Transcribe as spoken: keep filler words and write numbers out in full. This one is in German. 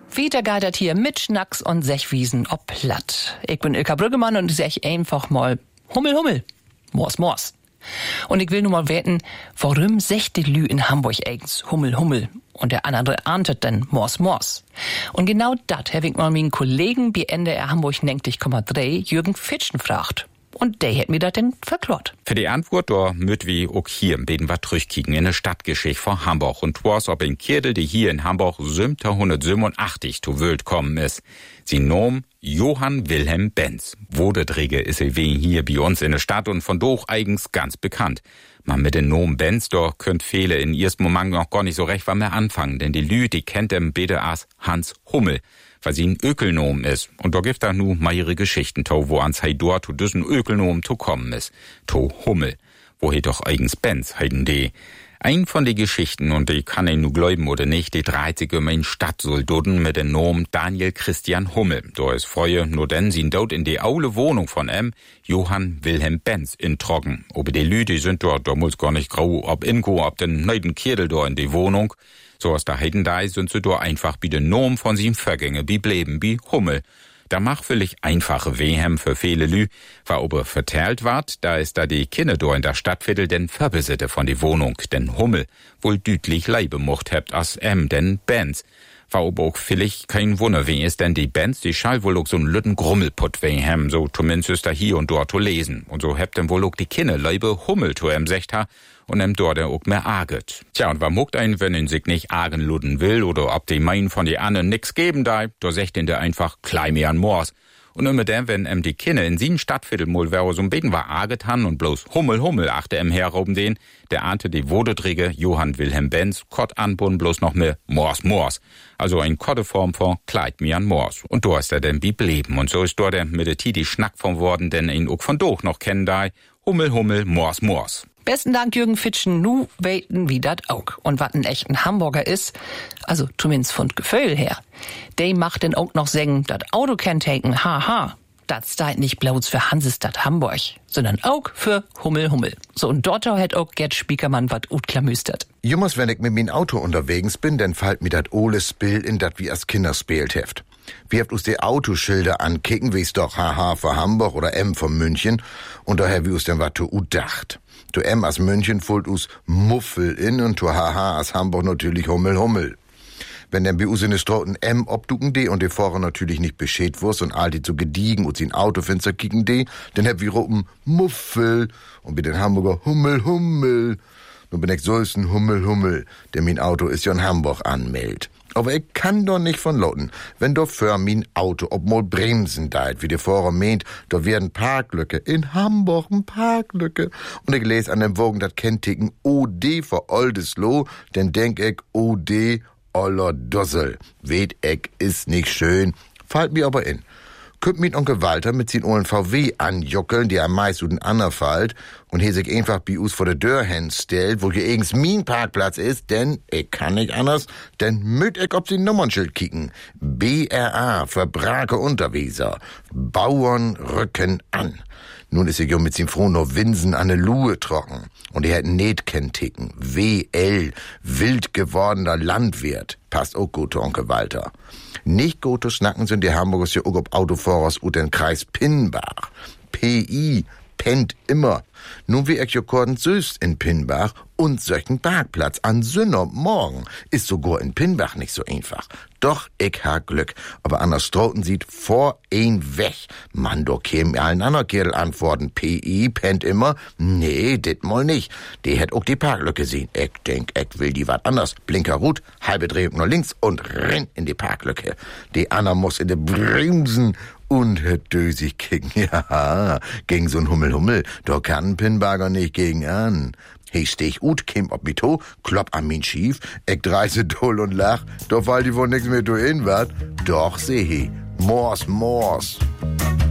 Wieder geht das hier mit Schnacks und Sechwiesen ob platt. Ich bin Ilka Brüggemann und ich sag einfach mal Hummel, Hummel, Mors, Mors. Und ich will nur mal wetten, warum secht die Lü in Hamburg eigens Hummel, Hummel und der andere ahntet dann Mors, Mors. Und genau dat hab ich mal meinen Kollegen bei N D R Hamburg neunzig Komma drei Jürgen Fitschen fragt. Und der hat mir das denn verklort. Für die Antwort, da müt wie auch hier im Beden wat zurückkicken in eine Stadtgeschichte von Hamburg. Und was ob in Kirdel, die hier in Hamburg siebzehnhundertsiebenundachtzig zu Welt kommen ist. Sie nom Johann Wilhelm Benz. Wodedrige ist er wegen hier bei uns in der Stadt und von doch eigens ganz bekannt. Man mit dem Nomen Benz, da könnt viele in ersten Moment noch gar nicht so recht was mehr anfangen, denn die Lü, die kennt dem Bede als Hans Hummel, weil sie ein Ökelnom ist. Und da gibt da nu mal ihre Geschichten, to, wo ans hei dort zu diesen Ökelnom zu kommen ist. To Hummel. Wo he doch eigens Benz heiden die. Ein von den Geschichten, und die kann ich nu glauben oder nicht, die dreht sich um ein Stadtsoldaten mit dem Namen Daniel Christian Hummel. Da ist Freue nur denn sie dort in die aule Wohnung von em Johann Wilhelm Benz in Trocken. Ob die Lü, die sind dort, da muss gar nicht grau, ob Inko, ob den neiden Kirdel da in die Wohnung. So aus der Heiden da sind sie da einfach wie den Namen von seinem Vergänger, wie Bleben, wie Hummel. Da mach völlig einfache Wehem für viele Lü, war aber vertellt ward, da ist da die Kinder do in der Stadtviertel den Verbesitte von die Wohnung, den Hummel, wohl dütlich Leibe mocht hebt as em den Benz. War aber auch vielleicht kein Wunder, wie ist denn die Benz, die schall wohl auch so n lütten Grummelput wehem, so zumindest da hier und dort zu lesen. Und so hebt denn wohl auch die Kinder Leibe Hummel to em Sechter, und em dort auch mehr arget. Tja, und wa muckt ein, wenn ihn sich nicht argen luden will, oder ob die meinen von die anderen nix geben da, da secht ihn der einfach klein mehr an Mors. Und immer der, wenn em die Kinder in sieben Stadtviertel mal wäre so ein Beten war arget han und bloß Hummel, Hummel achte em heroben den, der ahnte die Wodedrige Johann Wilhelm Benz, Kott anbun bloß noch mehr Mors, Mors. Also ein Kotteform von Kleid mir an Mors. Und do ist er denn wie bleben. Und so ist dort der mit der Titi Schnack von worden, denn ihn auch von doch noch kennen da, Hummel, Hummel, Mors, Mors. Besten Dank, Jürgen Fitschen. Nu weten wie dat auch. Und wat ein echten Hamburger is, also zumindest von Gefühl her, der macht denn auch noch sagen, dat Autokenntaken, haha, dat steht nicht bloß für Hansestadt Hamburg, sondern auch für Hummel, Hummel. So, und dort hat auch Gerd Spiekermann wat utklamüstert. Jummers, wenn ich mit min Auto unterwegs bin, dann fällt mir dat oles Bild in dat wie as Kinder spielt heft. Wir habt uns die Autoschilder ankicken, wie's doch haha für Hamburg oder M für München, und daher wie us denn wat to udacht. To M as München fullt us Muffel in und to haha as Hamburg natürlich Hummel, Hummel. Wenn denn bei us in de Stroten M obducken de und de Fahrer natürlich nicht bescheid wurst und all die so gediegen und sin Autofenster kicken de, dann hab wir ropen Muffel und bei den Hamburger Hummel, Hummel. Nun bin ich so ist ein Hummel, Hummel, der mein Auto ist ja in Hamburg anmeldet. Aber ich kann doch nicht von loten, wenn doch für mein Auto ob mal bremsen deit, wie der Fahrer meint, da werden Parklücke, in Hamburg ein Parklücke. Und ich lese an dem Wogen dat Kennticken O D für Oldesloe, denn denk ich O D Oller Dossel. Weht ich ist nicht schön, fällt mir aber in. Könnt mit Onkel Walter mit sin ollen V W anjockeln, der am meisten den Anner fällt, und he sich einfach bei us vor der Dör hinstellt, wo hier eigens mein Parkplatz ist, denn ich kann nicht anders, denn müt ich ob sie Nummernschild kicken. B R A für Brake Unterweser. Bauern rücken an. Nun ist ich ja mit sin Frohno Winsen an ne Luhe trocken. Und er hat net Kennticken. W L, wild gewordener Landwirt. Passt auch gut zu Onkel Walter. Nicht gut zu schnacken sind die Hamburgers ja auch ob Autofahrers ut den Kreis Pinnbach. P I, pennt immer. Nun wie ich ja korden süß in Pinnbach und solchen Parkplatz an Sünnermorgen ist sogar in Pinnbach nicht so einfach. Doch ich ha Glück. Aber Anna Stroten sieht vor ein weg. Mann, do käm allen anderen Kerl antworten. P I pennt immer. Nee, dit mal nicht. Die hätt auch die Parklücke sehen. Ich denk, ich will die wat anders. Blinker rot, halbe Drehung nur links und renn in die Parklücke. Die Anna muss in de Bremsen und het dösig kicken. Ja, gegen so'n Hummel, Hummel. Da kann ein Pinnbager nicht gegen an. He stech ut, kim ob mit ho, klopp an min Schief, ich dreise doll und lach, doch weil die wohl nix mehr du in wat. Doch, seh he, Mors, Mors.